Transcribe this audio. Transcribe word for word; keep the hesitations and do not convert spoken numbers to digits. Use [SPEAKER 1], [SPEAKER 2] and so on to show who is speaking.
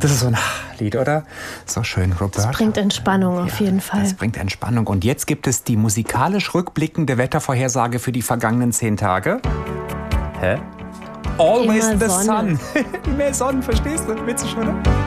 [SPEAKER 1] Das ist so ein Lied, oder? So schön, Roberta.
[SPEAKER 2] Das bringt Entspannung auf
[SPEAKER 1] ja,
[SPEAKER 2] jeden Fall.
[SPEAKER 1] Das bringt Entspannung. Und jetzt gibt es die musikalisch rückblickende Wettervorhersage für die vergangenen zehn Tage. Hä? Always
[SPEAKER 2] Immer
[SPEAKER 1] the
[SPEAKER 2] Sonne.
[SPEAKER 1] sun. Mehr Sonnen, verstehst du? Witzig, oder?